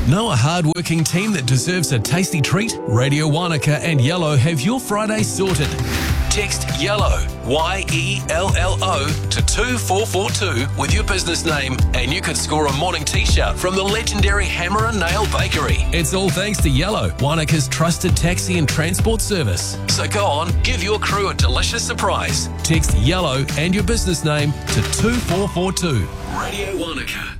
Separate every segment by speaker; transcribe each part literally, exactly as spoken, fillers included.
Speaker 1: Know a hard-working team that deserves a tasty treat? Radio Wanaka and Yellow have your Friday sorted. Text YELLOW, Y E L L O, to two four four two with your business name and you could score a morning t-shirt from the legendary Hammer and Nail Bakery. It's all thanks to Yellow, Wanaka's trusted taxi and transport service. So go on, give your crew a delicious surprise. Text YELLOW and your business name to two four four two. Radio Wanaka.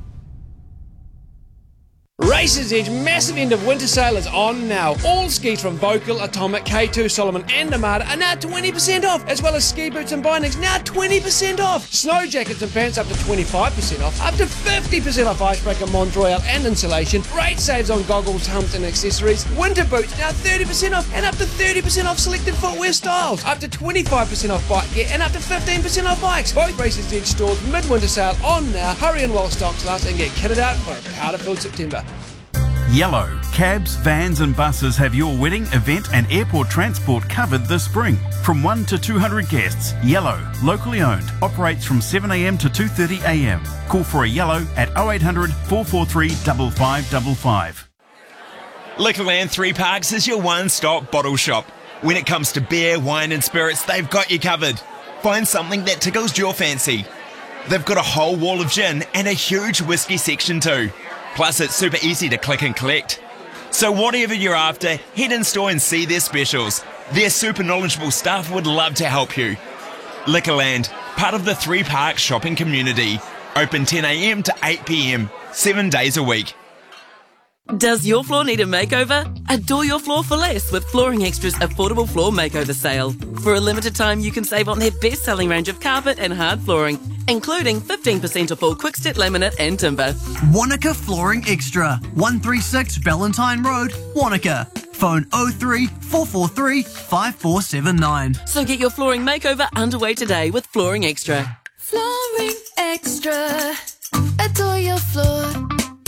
Speaker 2: Races Edge massive end of winter sale is on now. All skis from Bocal, Atomic, K two, Solomon and Armada are now twenty percent off, as well as ski boots and bindings now twenty percent off. Snow jackets and pants up to twenty-five percent off, up to fifty percent off icebreaker, Mont Royal and insulation. Great saves on goggles, helmets and accessories. Winter boots now thirty percent off and up to thirty percent off selected footwear styles. Up to twenty-five percent off bike gear and up to fifteen percent off bikes. Both Races Edge stores mid-winter sale on now. Hurry in while stocks last and get kitted out for a powder-filled September.
Speaker 3: Yellow. Cabs, vans and buses have your wedding, event and airport transport covered this spring. From one to two hundred guests. Yellow. Locally owned. Operates from seven a m to two thirty a m. Call for a Yellow at oh eight hundred, four four three, five five five five.
Speaker 4: Liquorland Three Parks is your one-stop bottle shop. When it comes to beer, wine and spirits, they've got you covered. Find something that tickles your fancy. They've got a whole wall of gin and a huge whiskey section too. Plus, it's super easy to click and collect. So whatever you're after, head in store and see their specials. Their super knowledgeable staff would love to help you. Liquorland, part of the Three Parks shopping community. Open ten a m to eight p m, seven days a week.
Speaker 5: Does your floor need a makeover? Adore your floor for less with Flooring Extra's affordable floor makeover sale. For a limited time, you can save on their best-selling range of carpet and hard flooring, including fifteen percent off all quick-step laminate and timber.
Speaker 6: Wanaka Flooring Extra, one thirty-six Valentine Road, Wanaka. Phone oh three, four four three, five four seven nine.
Speaker 5: So get your flooring makeover underway today with Flooring Extra.
Speaker 7: Flooring Extra. Adore your floor.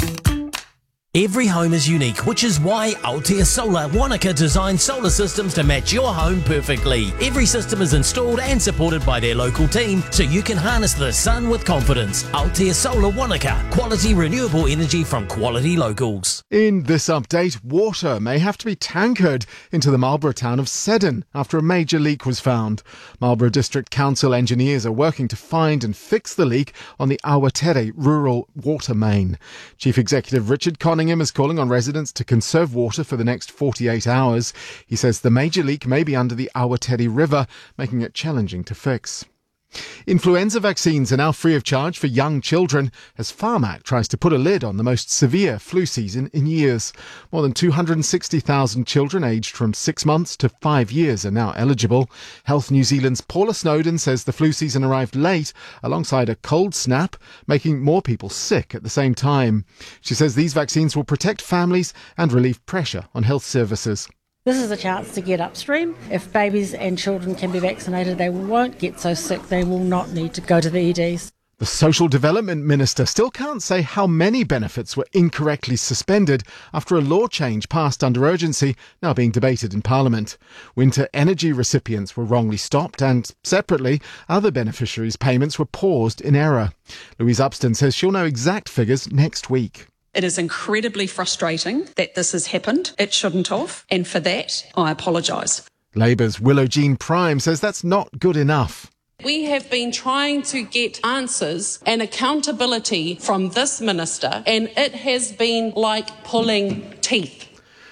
Speaker 8: Every home is unique, which is why Altea Solar Wanaka designed solar systems to match your home perfectly. Every system is installed and supported by their local team, so you can harness the sun with confidence. Altea Solar Wanaka, quality renewable energy from quality locals.
Speaker 9: In this update, water may have to be tankered into the Marlborough town of Seddon after a major leak was found. Marlborough District Council engineers are working to find and fix the leak on the Awatere rural water main. Chief Executive Richard Conn is calling on residents to conserve water for the next forty-eight hours. He says the major leak may be under the Awatere River, making it challenging to fix. Influenza vaccines are now free of charge for young children as Pharmac tries to put a lid on the most severe flu season in years. More than two hundred sixty thousand children aged from six months to five years are now eligible. Health New Zealand's Paula Snowden says the flu season arrived late alongside a cold snap, making more people sick at the same time. She says these vaccines will protect families and relieve pressure on health services.
Speaker 10: This is a chance to get upstream. If babies and children can be vaccinated, they won't get so sick. They will not need to go to the E Ds.
Speaker 9: The Social Development Minister still can't say how many benefits were incorrectly suspended after a law change passed under urgency, now being debated in Parliament. Winter energy recipients were wrongly stopped and, separately, other beneficiaries' payments were paused in error. Louise Upston says she'll know exact figures next week.
Speaker 11: It is incredibly frustrating that this has happened. It shouldn't have, and for that, I apologise.
Speaker 9: Labour's Willow Jean Prime says that's not good enough.
Speaker 11: We have been trying to get answers and accountability from this minister, and it has been like pulling teeth.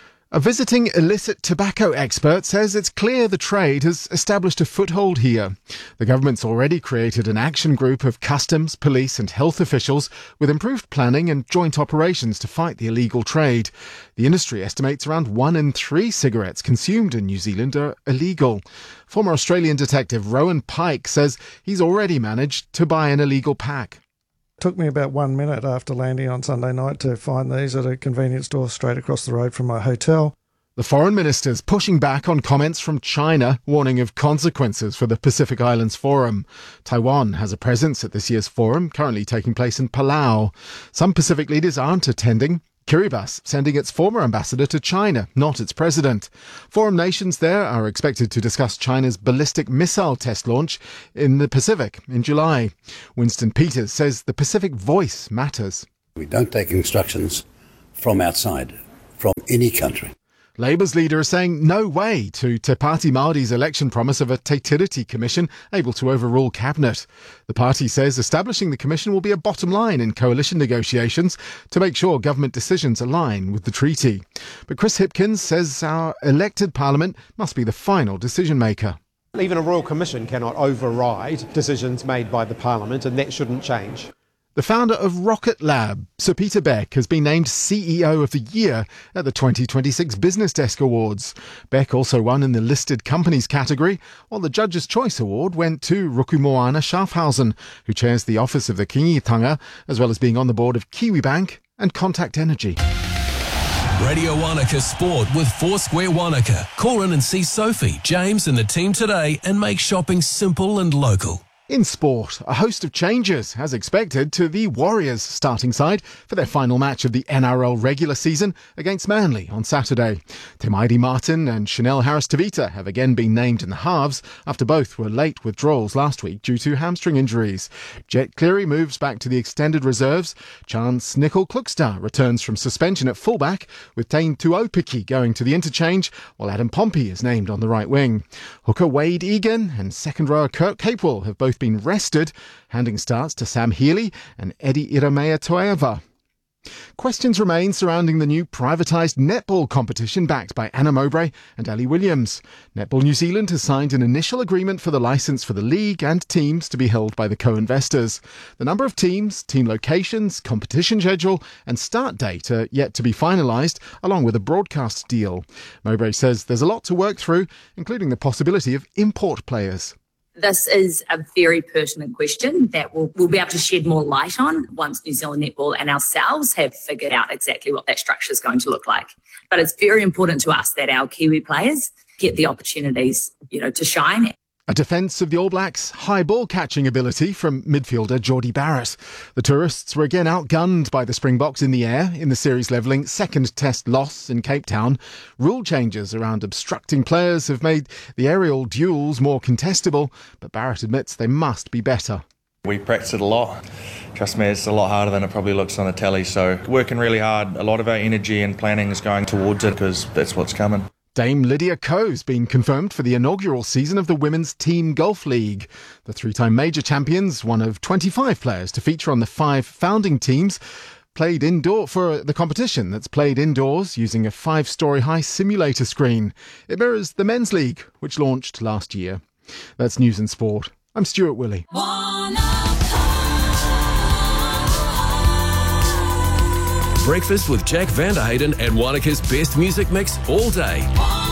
Speaker 9: A visiting illicit tobacco expert says it's clear the trade has established a foothold here. The government's already created an action group of customs, police and health officials with improved planning and joint operations to fight the illegal trade. The industry estimates around one in three cigarettes consumed in New Zealand are illegal. Former Australian detective Rowan Pike says he's already managed to buy an illegal pack.
Speaker 12: Took me about one minute after landing on Sunday night to find these at a convenience store straight across the road from my hotel.
Speaker 9: The foreign minister's pushing back on comments from China, warning of consequences for the Pacific Islands Forum. Taiwan has a presence at this year's forum, currently taking place in Palau. Some Pacific leaders aren't attending. Kiribati sending its former ambassador to China, not its president. Forum nations there are expected to discuss China's ballistic missile test launch in the Pacific in July. Winston Peters says the Pacific voice matters.
Speaker 13: We don't take instructions from outside, from any country.
Speaker 9: Labour's leader is saying no way to Te Pāti Māori's election promise of a Te Tiriti Commission able to overrule Cabinet. The party says establishing the commission will be a bottom line in coalition negotiations to make sure government decisions align with the treaty. But Chris Hipkins says our elected parliament must be the final decision maker.
Speaker 14: Even a Royal Commission cannot override decisions made by the Parliament, and that shouldn't change.
Speaker 9: The founder of Rocket Lab, Sir Peter Beck, has been named C E O of the Year at the twenty twenty-six Business Desk Awards. Beck also won in the listed companies category, while the Judge's Choice Award went to Rukumoana Schaffhausen, who chairs the Office of the Kingitanga, as well as being on the board of Kiwibank and Contact Energy.
Speaker 1: Radio Wanaka Sport with Foursquare Wanaka. Call in and see Sophie, James and the team today and make shopping simple and local.
Speaker 9: In sport, a host of changes, as expected, to the Warriors starting side for their final match of the N R L regular season against Manly on Saturday. Te Maire Martin and Chanel Harris-Tavita have again been named in the halves after both were late withdrawals last week due to hamstring injuries. Jet Cleary moves back to the extended reserves. Chance Nicol-Klukstar returns from suspension at fullback, with Tain Tuopiki going to the interchange, while Adam Pompey is named on the right wing. Hooker Wade Egan and second rower Kirk Capewell have both been rested, handing starts to Sam Healy and Eddie Iramea Toeva. Questions remain surrounding the new privatised netball competition backed by Anna Mowbray and Ali Williams. Netball New Zealand has signed an initial agreement for the licence for the league and teams to be held by the co-investors. The number of teams, team locations, competition schedule and start date are yet to be finalised, along with a broadcast deal. Mowbray says there's a lot to work through, including the possibility of import players.
Speaker 15: This is a very pertinent question that we'll, we'll be able to shed more light on once New Zealand Netball and ourselves have figured out exactly what that structure is going to look like. But it's very important to us that our Kiwi players get the opportunities, you know, to shine.
Speaker 9: A defence of the All Blacks' high ball catching ability from midfielder Geordie Barrett. The tourists were again outgunned by the Springboks in the air in the series levelling second test loss in Cape Town. Rule changes around obstructing players have made the aerial duels more contestable, but Barrett admits they must be better.
Speaker 16: We practice it a lot. Trust me, it's a lot harder than it probably looks on the telly, so working really hard. A lot of our energy and planning is going towards it because that's what's coming.
Speaker 9: Dame Lydia Ko's been confirmed for the inaugural season of the Women's Team Golf League. The three-time major champions, one of twenty-five players to feature on the five founding teams, played indoor for the competition that's played indoors using a five-storey high simulator screen. It mirrors the Men's League, which launched last year. That's News and Sport. I'm Stuart Willey.
Speaker 1: Breakfast with Jack Vanderhayden and Wanaka's best music mix all day.